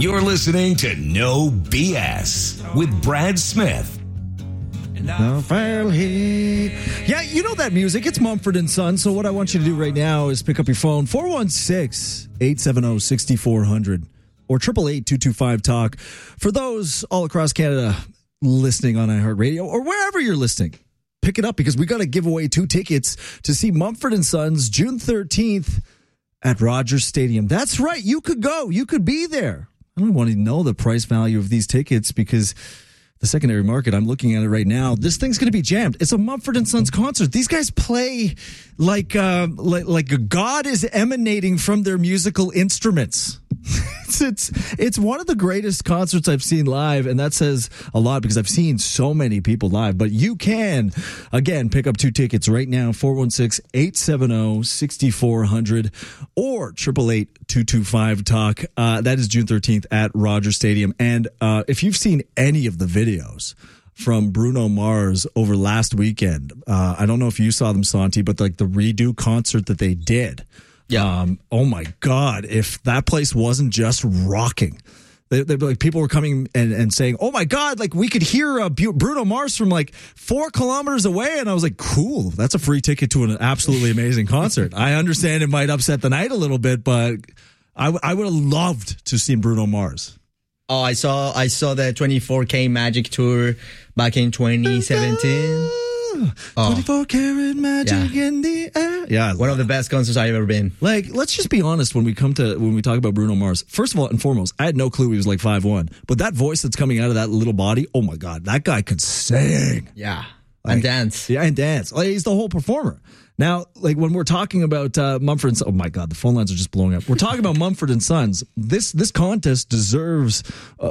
You're listening to No BS with Brad Smith. Yeah, you know that music. It's Mumford & Son. So what I want you to do right now is pick up your phone, 416-870-6400 or 888-225-TALK. For those all across Canada listening on iHeartRadio or wherever you're listening, pick it up because we got to give away 2 tickets to see Mumford & Sons June 13th at Rogers Stadium. That's right. You could go. You could be there. I don't want to know the price value of these tickets because the secondary market, I'm looking at it right now. This thing's going to be jammed. It's a Mumford & Sons concert. These guys play like God is emanating from their musical instruments. It's one of the greatest concerts I've seen live, and that says a lot because I've seen so many people live. But you can, again, pick up 2 tickets right now, 416-870-6400 or 888-225-TALK. That is June 13th at Rogers Stadium. And if you've seen any of the videos from Bruno Mars over last weekend, I don't know if you saw them, Santi, but like the redo concert that they did. Yeah. Oh my God! If that place wasn't just rocking, they like people were coming and saying, "Oh my God!" Like we could hear Bruno Mars from like 4 kilometers away, and I was like, "Cool, that's a free ticket to an absolutely amazing concert." I understand it might upset the night a little bit, but I would have loved to see Bruno Mars. Oh, I saw the 24K Magic Tour back in 2017. 24 karat magic in the air. Yeah, one of the best concerts I've ever been. Like, let's just be honest when we talk about Bruno Mars. First of all and foremost, I had no clue he was like 5'1", but that voice that's coming out of that little body, oh my God, that guy could sing. Yeah, and dance. Yeah, and dance. Like, he's the whole performer. Now, like when we're talking about Mumford & Sons, oh my God, the phone lines are just blowing up. We're talking about Mumford & Sons. This contest deserves,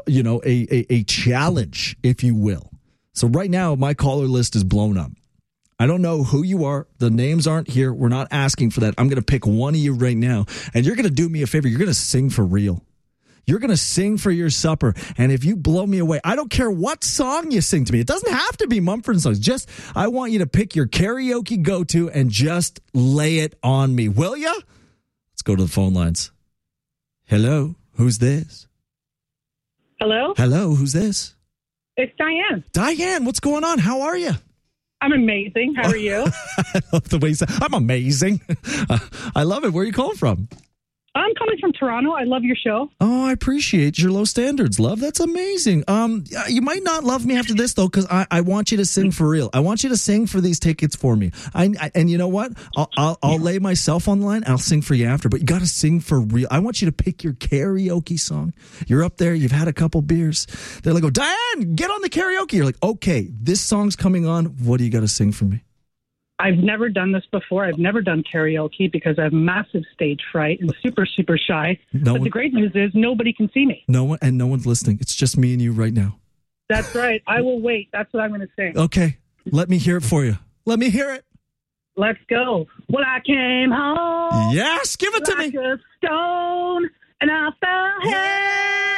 a challenge, if you will. So right now, my caller list is blown up. I don't know who you are. The names aren't here. We're not asking for that. I'm going to pick one of you right now, and you're going to do me a favor. You're going to sing for real. You're going to sing for your supper, and if you blow me away, I don't care what song you sing to me. It doesn't have to be Mumford & Sons. Just, I want you to pick your karaoke go-to and just lay it on me. Will ya? Let's go to the phone lines. Hello, who's this? Hello? Hello, who's this? It's Diane. Diane, what's going on? How are you? I'm amazing. How are you? I love the way you say, I'm amazing. I love it. Where are you calling from? I'm coming from Toronto. I love your show. Oh, I appreciate your low standards, love. That's amazing. You might not love me after this, though, because I want you to sing for real. I want you to sing for these tickets for me. And you know what? I'll lay myself on the line. I'll sing for you after, but you got to sing for real. I want you to pick your karaoke song. You're up there. You've had a couple beers. They're like, oh, Diane, get on the karaoke. You're like, okay, this song's coming on. What do you got to sing for me? I've never done this before. I've never done karaoke because I have massive stage fright and super, super shy. But the great news is nobody can see me. No one's listening. It's just me and you right now. That's right. I will wait. That's what I'm going to sing. Okay. Let me hear it for you. Let me hear it. Let's go. Well, I came home. Yes, give it to me. Like a stone, and I fell head